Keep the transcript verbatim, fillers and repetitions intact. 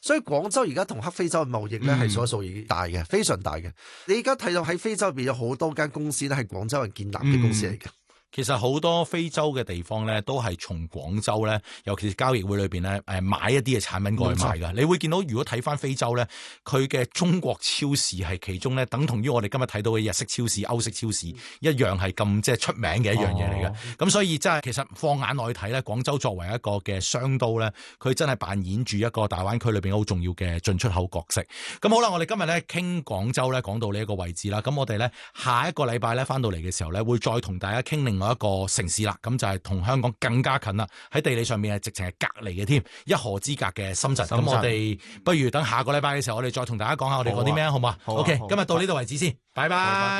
所以廣州而家同黑非洲嘅貿易咧係數一數二大嘅，非常大嘅。你而家睇到喺非洲入邊有好多間公司咧係廣州人建立嘅公司嚟嘅。 嗯其實好多非洲嘅地方咧，都係從廣州咧，尤其是交易會裏邊咧，誒買一啲嘅產品過去賣㗎。你會見到，如果睇翻非洲咧，佢嘅中國超市係其中咧，等同於我哋今日睇到嘅日式超市、歐式超市一樣係咁即係出名嘅一樣嘢嚟嘅。咁、哦、所以真係其實放眼內睇咧，廣州作為一個嘅商都咧，佢真係扮演住一個大灣區裏邊好重要嘅進出口角色。咁好啦，我哋今日咧傾廣州咧，講到呢一個位置啦。咁我哋咧下一個禮拜咧翻到嚟嘅時候咧，會再同大家傾另外一個城市啦，咁就係同香港更加近啦，喺地理上面係直情係隔離嘅添，一河之隔嘅深圳。咁我哋不如等下個禮拜嘅時候，我哋再同大家講下我哋講啲咩好嘛？好，OK，今日到呢度為止先，拜拜。